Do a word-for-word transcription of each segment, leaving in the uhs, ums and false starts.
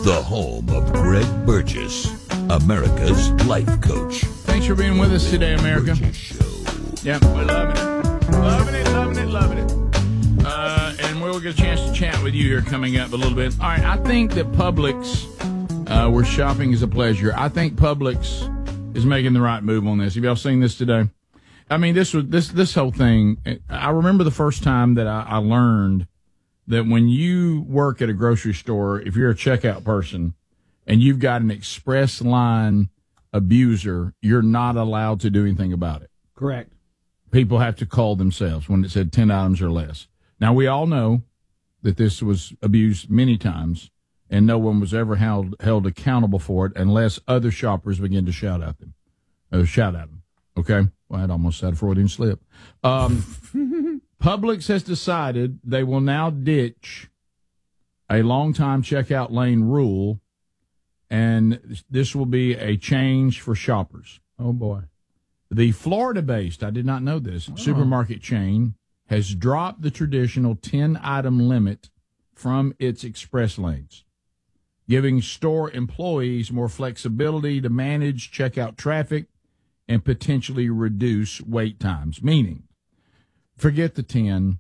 the home of Greg Burgess, America's life coach. Thanks for being with us today, America. Yep, we're loving it. Loving it, loving it, loving it. Uh, and we'll get a chance to chat with you here coming up a little bit. All right, I think that Publix, uh, where shopping is a pleasure, I think Publix is making the right move on this. Have y'all seen this today? I mean, this was this this whole thing. I remember the first time that I, I learned that when you work at a grocery store, if you're a checkout person and you've got an express line abuser, you're not allowed to do anything about it. Correct. People have to call themselves when it said ten items or less. Now, we all know that this was abused many times, and no one was ever held held accountable for it unless other shoppers begin to shout at them. Uh, shout at them. Okay? Well, I'd almost said a Freudian slip. Um, Publix has decided they will now ditch a long-time checkout lane rule, and this will be a change for shoppers. Oh, boy. The Florida-based, I did not know this, oh. supermarket chain has dropped the traditional ten-item limit from its express lanes, giving store employees more flexibility to manage checkout traffic and potentially reduce wait times. Meaning, forget the ten.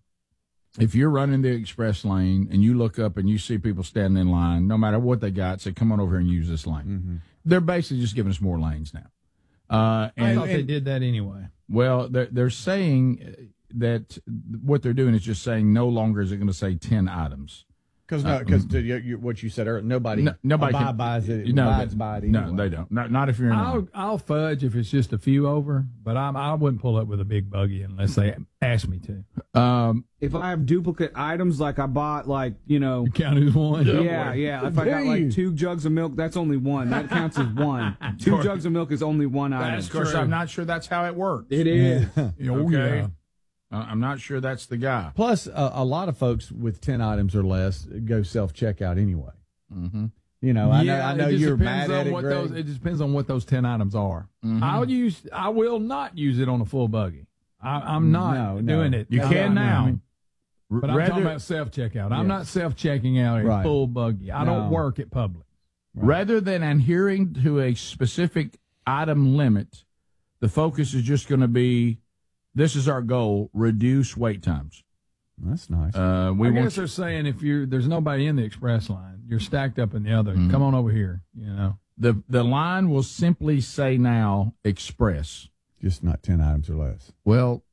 If you're running the express lane and you look up and you see people standing in line, no matter what they got, say, come on over here and use this lane. Mm-hmm. They're basically just giving us more lanes now. Uh, and, I thought they did that anyway. Well, they're, they're saying that what they're doing is just saying no longer is it going to say ten items. Because no, because uh, what you said earlier, nobody, no, nobody abide can, buys it. No, abides by it anyway. No, they don't. Not, not if you're in. I'll, I'll fudge if it's just a few over, but I'm, I wouldn't pull up with a big buggy unless they ask me to. Um, if I have duplicate items, like I bought, like you know, you count as one. Yeah, yeah. If I got like two jugs of milk, that's only one. That counts as one. Two jugs of milk is only one item. That's true. I'm not sure that's how it works. It is. Yeah. Okay. Yeah. Uh, I'm not sure that's the guy. Plus, uh, a lot of folks with ten items or less go self-checkout anyway. Mm-hmm. You know, I yeah, know, I know it just you're depends mad at on it, what Greg. those. It just depends on what those ten items are. Mm-hmm. I'll use. I will not use it on a full buggy. I, I'm not no, doing no. it. You no, can no, now. no. But I'm Rather, talking about self-checkout. I'm Yeah. not self-checking out a Right. full buggy. I No. don't work at Publix. Right. Rather than adhering to a specific item limit, the focus is just going to be, this is our goal, reduce wait times. That's nice. Uh, we I want guess they're saying if you're there's nobody in the express line, you're stacked up in the other. Mm-hmm. Come on over here. You know, the the line will simply say now express. Just not ten items or less. Well,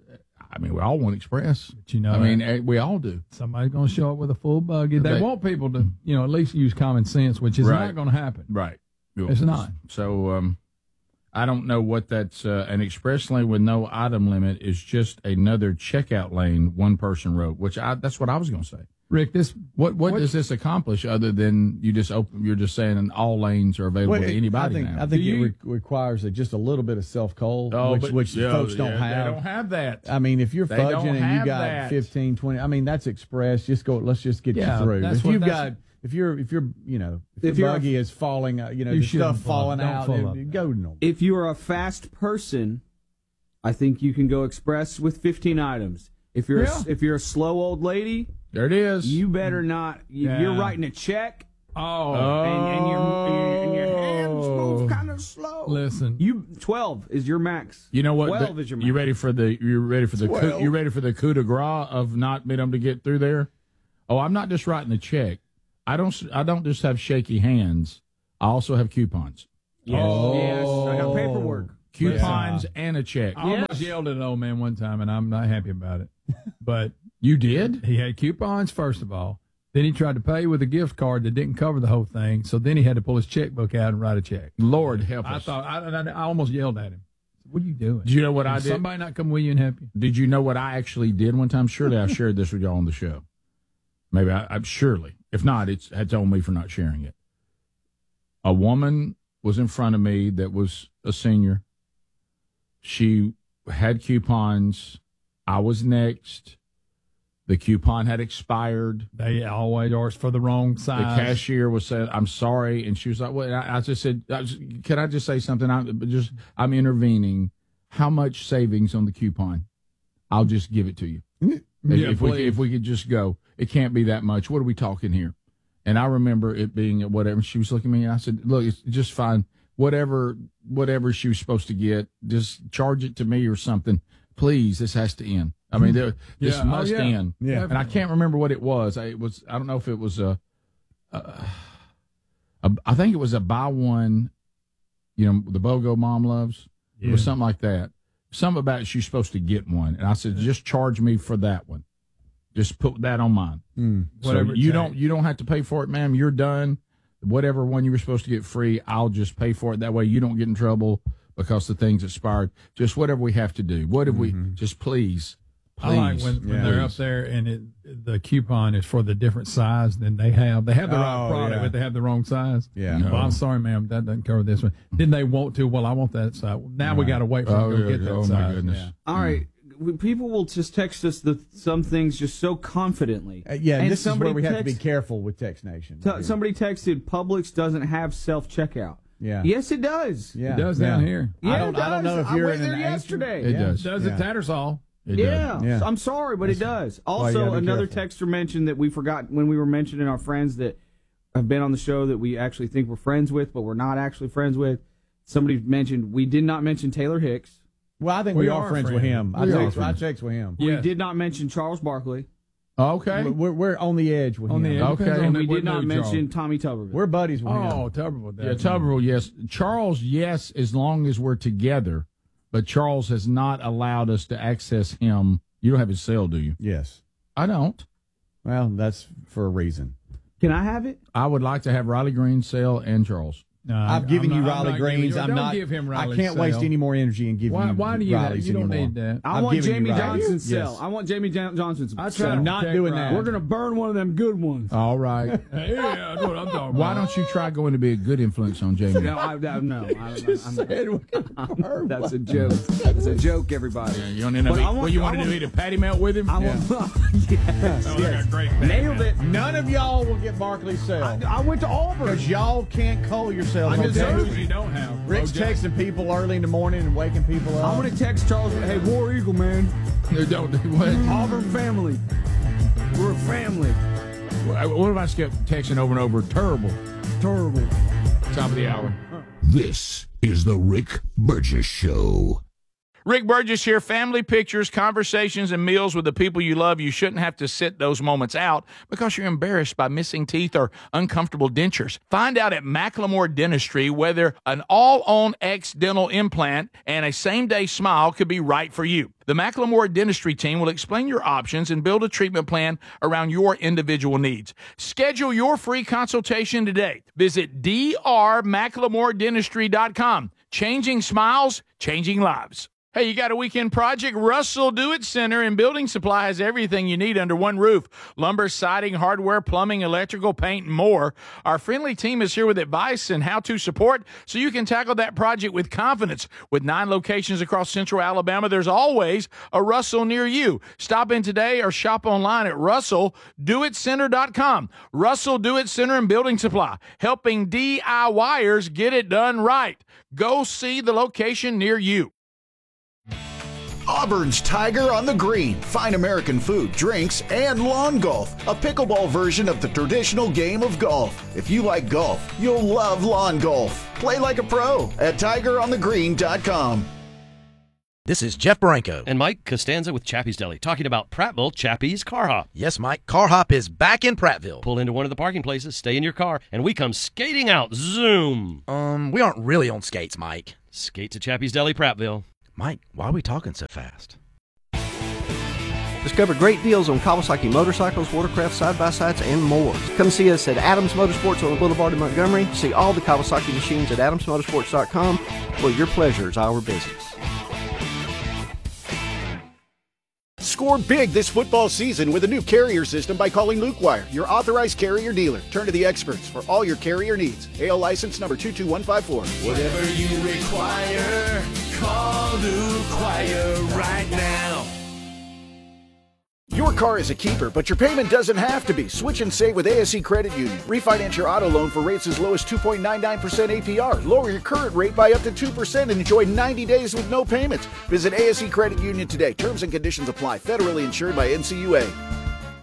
I mean, we all want express. But you know, I mean, uh, we all do. Somebody's going to show up with a full buggy. They, They want people to, you know, at least use common sense, which is Right. not going to happen. Right. It's not. So um, I don't know what that's. Uh, an express lane with no item limit is just another checkout lane one person wrote, which I, that's what I was going to say. Rick, this What what What- does this accomplish other than you just open? You're just saying all lanes are available Well, to it- anybody I think, now. I think Do it you- re- requires a, just a little bit of self-call, Oh, which, but- which yeah, folks don't yeah, have. They don't have that. I mean, if you're They don't fudging and have you got that. fifteen, twenty, I mean, that's express. Just go, let's just get Yeah, you through. that's If what- you've that's- got, if you're, if you're, you know, if, If your you're a- buggy is falling, uh, you know, You the shouldn't stuff fall- falling don't out, fall then up. go normal. If you are a fast person, I think you can go express with fifteen items. If you're Yeah. a, if you're a slow old lady, There it is. you better not. You, Yeah. You're writing a check, oh, and, and your and your hands move kind of slow. listen, You twelve is your max. You know what? Twelve the- is your you max. ready for the? You ready for the? Coup, Twelve. you ready for the coup de grace of not being able to get through there? Oh, I'm not just writing a check. I don't. s- I don't just have shaky hands. I also have coupons. Yes, Oh. yes. I got paperwork. Coupons and a check. I almost yelled at an old man one time, and I'm not happy about it. But You did? he had coupons first of all. Then he tried to pay with a gift card that didn't cover the whole thing. So then he had to pull his checkbook out and write a check. Lord help I us. thought I, I, I almost yelled at him. What are you doing? Did you know what I Did did? somebody not come with you and help you? Did you know what I actually did one time? Surely I shared this with y'all on the show. Maybe I, I surely. If not, it's it's on me for not sharing it. A woman was in front of me that was a senior. She had coupons. I was next. The coupon had expired. They always ask for the wrong size. The cashier was saying, "I'm sorry," and she was like, "Well," I, I just said, I just, "Can I just say something? I'm just I'm intervening. How much savings on the coupon? I'll just give it to you. Yeah, if we please. if we could just go, it can't be that much. What are we talking here?" And I remember it being whatever. She was looking at me, and I said, look, it's just fine. Whatever whatever she was supposed to get, just charge it to me or something. Please, this has to end. I mean, there, this Yeah. must Oh, yeah. end. Yeah. And I can't remember what it was. I, it was. I don't know if it was a, a, a I think it was a buy one, you know, the BOGO mom loves. It was something like that. Something about she's supposed to get one. And I said, just charge me for that one. Just put that on mine. Mm. So Whatever it you takes. don't you don't have to pay for it, ma'am. You're done. Whatever one you were supposed to get free, I'll just pay for it. That way you don't get in trouble because the thing's expired. Just whatever we have to do. What if Mm-hmm. we just please, please. I like when, when Yeah. they're up there and it, the coupon is for the different size than they have. They have the right Oh, product, yeah. but they have the wrong size. Yeah. Well, I'm sorry, ma'am, that doesn't cover this one. Didn't they want to? Well, I want that size. Now we got to wait for Oh, them to yeah, get that oh size. my goodness. Yeah. All right. We- People will just text us the some things just so confidently. Uh, yeah, And this is somebody where we have to be text- careful with Text Nation. T- somebody texted, Publix doesn't have self checkout. Yeah. Yes, it does. Yeah. It does yeah. down here. Yeah, I don't, it does. I don't know if you're I went in there an yesterday. It Yeah. does. Does Yeah. at Tattersall. It Yeah. does. Yeah. I'm sorry, but it does. why you Also, gotta be another careful. texter mentioned that we forgot when we were mentioning our friends that have been on the show that we actually think we're friends with, but we're not actually friends with. Somebody mentioned we did not mention Taylor Hicks. Well, I think We we, are are friends with friends. him. I We are text, I friends. text with him. Yeah. We did not mention Charles Barkley. Okay. We're, we're on the edge with On him. the edge. Okay. Depends on And the- we what did not mood, Charles. mention Tommy Tuberville. We're buddies with Oh, him. terrible with that. Yeah, Tuberville, yes. Charles, yes, as long as we're together. But Charles has not allowed us to access him. You don't have his cell, do you? Yes. I don't. Well, that's for a reason. Can I have it? I would like to have Riley Green's cell and Charles. No, I've I'm given not- you I'm Riley not giving Greens. you- I'm don't not. give him I Riley's can't waste cell. any more energy and give Why, you. why do you? Riley's You don't anymore. need that. I I've want given you Jamie Riley. Johnson's Yes. cell. I want Jamie Jon- Johnson's I cell. try to not protect doing Riley. that. We're going to burn one of them good ones. All right. Yeah, that's what I'm talking about. Why don't you try going to be a good influence on Jamie? No, I, I, no. I, I'm, Said, that's a joke. That's a joke, everybody. Yeah, you want to end up But eat, I want- what you I want to want- do? Eat a patty melt with him? I want, yes. Oh, they got great band, Nailed man. it. None of y'all will get Barkley's cell I, I went to Auburn. because y'all can't call yourselves. I on just know text. who you don't have. Rick's Bo texting people early in the morning and waking people up. I'm going to text Charles. Hey, War Eagle, man. No, don't do what? Auburn family. We're a family. What if I just kept texting over and over? Terrible. Terrible. Top of the hour. This is the Rick Burgess Show. Rick Burgess here. Family pictures, conversations, and meals with the people you love. You shouldn't have to sit those moments out because you're embarrassed by missing teeth or uncomfortable dentures. Find out at Macklemore Dentistry whether an all-on-X dental implant and a same-day smile could be right for you. The Macklemore Dentistry team will explain your options and build a treatment plan around your individual needs. Schedule your free consultation today. Visit d r macklemore dentistry dot com. Changing smiles, changing lives. Hey, you got a weekend project? Russell Do-It Center and Building Supply has everything you need under one roof. Lumber, siding, hardware, plumbing, electrical, paint, and more. Our friendly team is here with advice and how-to support so you can tackle that project with confidence. With nine locations across central Alabama, there's always a Russell near you. Stop in today or shop online at russell do it center dot com. Russell Do-It Center and Building Supply, helping DIYers get it done right. Go see the location near you. Auburn's Tiger on the Green. Fine American food, drinks, and lawn golf. A pickleball version of the traditional game of golf. If you like golf, you'll love lawn golf. Play like a pro at tiger on the green dot com. This is Jeff Branco. And Mike Costanza with Chappie's Deli, talking about Prattville Chappie's Car Hop. Yes, Mike, Car Hop is back in Prattville. Pull into one of the parking places, stay in your car, and we come skating out. Zoom! Um, we aren't really on skates, Mike. Skate to Chappie's Deli, Prattville. Mike, why are we talking so fast? Discover great deals on Kawasaki motorcycles, watercraft, side-by-sides, and more. Come see us at Adams Motorsports on the Boulevard in Montgomery. See all the Kawasaki machines at adams motorsports dot com, where your pleasure is our business. Score big this football season with a new carrier system by calling Luke Wire, your authorized carrier dealer. Turn to the experts for all your carrier needs. A L license number two two one five four. Whatever you require, call Luke Wire right now. Your car is a keeper, but your payment doesn't have to be. Switch and save with A S E Credit Union. Refinance your auto loan for rates as low as two point nine nine percent A P R. Lower your current rate by up to two percent and enjoy ninety days with no payments. Visit A S E Credit Union today. Terms and conditions apply. Federally insured by N C U A.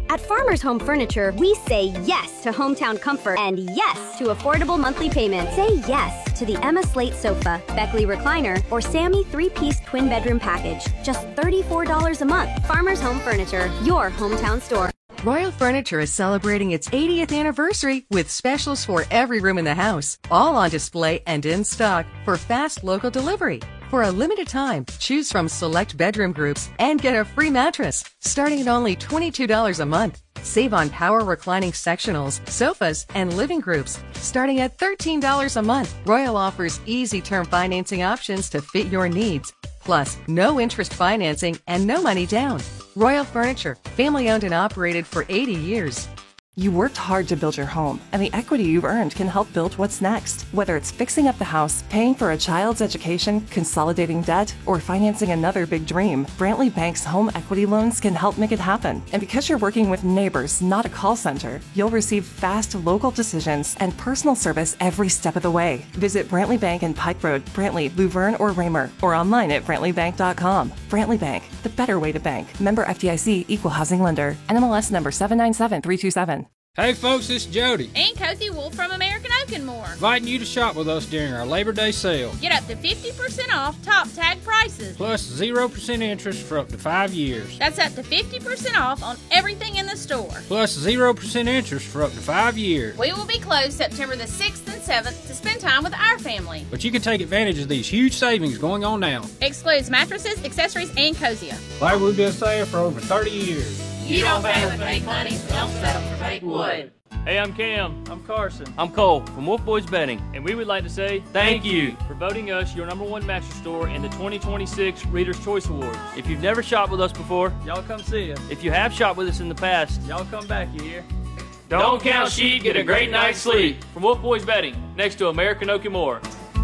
At Farmers Home Furniture, we say yes to hometown comfort and yes to affordable monthly payments. Say yes to the Emma Slate sofa, Beckley recliner, or Sammy three-piece twin bedroom package. Just thirty-four dollars a month. Farmers Home Furniture, your hometown store. Royal Furniture is celebrating its eightieth anniversary with specials for every room in the house, all on display and in stock for fast local delivery. For a limited time, choose from select bedroom groups and get a free mattress, starting at only twenty-two dollars a month. Save on power reclining sectionals, sofas, and living groups, starting at thirteen dollars a month. Royal offers easy term financing options to fit your needs. Plus, no interest financing and no money down. Royal Furniture, family owned and operated for eighty years. You worked hard to build your home, and the equity you've earned can help build what's next. Whether it's fixing up the house, paying for a child's education, consolidating debt, or financing another big dream, Brantley Bank's home equity loans can help make it happen. And because you're working with neighbors, not a call center, you'll receive fast local decisions and personal service every step of the way. Visit Brantley Bank in Pike Road, Brantley, Luverne, or Raymer, or online at brantley bank dot com. Brantley Bank, the better way to bank. Member F D I C, Equal Housing Lender. N M L S number seven nine seven three two seven. Hey folks, it's Jody. And Cozy Wolf from American Oak and More. Inviting you to shop with us during our Labor Day sale. Get up to fifty percent off top tag prices. Plus zero percent interest for up to five years. That's up to fifty percent off on everything in the store. Plus zero percent interest for up to five years. We will be closed September the sixth and seventh to spend time with our family. But you can take advantage of these huge savings going on now. Excludes mattresses, accessories, and Cosia. Like we've been saying for over thirty years. You don't pay with fake money, so don't settle for fake wood. Hey, I'm Cam. I'm Carson. I'm Cole from Wolf Boys Bedding. And we would like to say thank you for voting us your number one mattress store in the twenty twenty-six Reader's Choice Awards. If you've never shopped with us before, y'all come see us. If you have shopped with us in the past, y'all come back, you hear? Don't, don't count sheep, get a great night's sleep. From Wolf Boys Bedding, next to American Oak and More.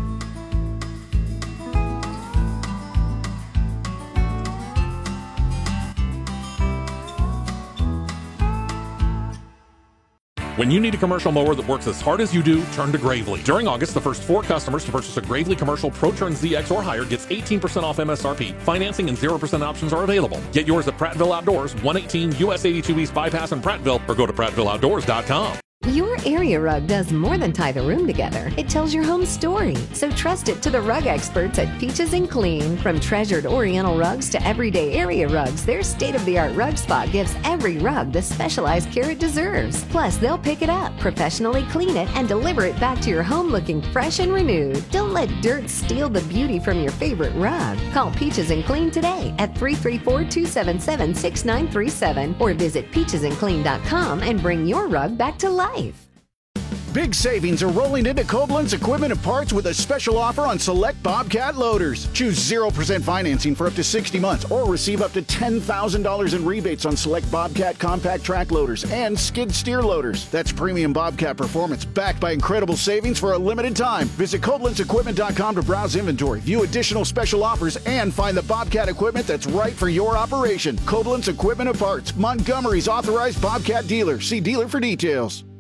When you need a commercial mower that works as hard as you do, turn to Gravely. During August, the first four customers to purchase a Gravely Commercial ProTurn Z X or higher gets eighteen percent off M S R P. Financing and zero percent options are available. Get yours at Prattville Outdoors, one eighteen U S eighty-two East Bypass in Prattville, or go to prattville outdoors dot com. Your area rug does more than tie the room together. It tells your home story. So trust it to the rug experts at Peaches and Clean. From treasured Oriental rugs to everyday area rugs, their state-of-the-art rug spot gives every rug the specialized care it deserves. Plus, they'll pick it up, professionally clean it, and deliver it back to your home looking fresh and renewed. Don't let dirt steal the beauty from your favorite rug. Call Peaches and Clean today at three three four, two seven seven, six nine three seven or visit peaches and clean dot com and bring your rug back to life. Big savings are rolling into Koblenz Equipment and Parts with a special offer on select Bobcat loaders. Choose zero percent financing for up to sixty months or receive up to ten thousand dollars in rebates on select Bobcat compact track loaders and skid steer loaders. That's premium Bobcat performance backed by incredible savings for a limited time. Visit Koblenz Equipment dot com to browse inventory, view additional special offers, and find the Bobcat equipment that's right for your operation. Koblenz Equipment and Parts, Montgomery's authorized Bobcat dealer. See dealer for details.